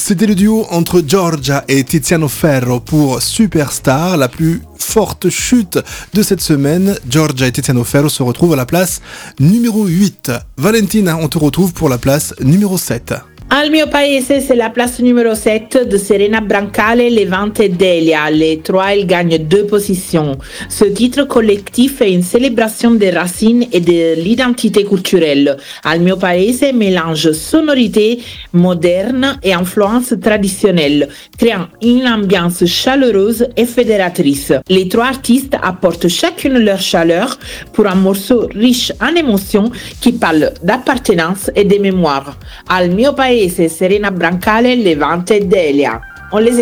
C'était le duo entre Giorgia et Tiziano Ferro pour Superstar, la plus forte chute de cette semaine. Giorgia et Tiziano Ferro se retrouvent à la place numéro 8. Valentina, on te retrouve pour la place numéro 7. Al mio paese, c'est la place numéro 7 de Serena Brancale, Levante et Delia. Les trois, elles gagnent 2 positions. Ce titre collectif est une célébration des racines et de l'identité culturelle. Al mio paese mélange sonorité moderne et influence traditionnelle, créant une ambiance chaleureuse et fédératrice. Les trois artistes apportent chacune leur chaleur pour un morceau riche en émotions qui parle d'appartenance et de mémoire. Al mio paese, Serena Brancale, Levante e Delia. On les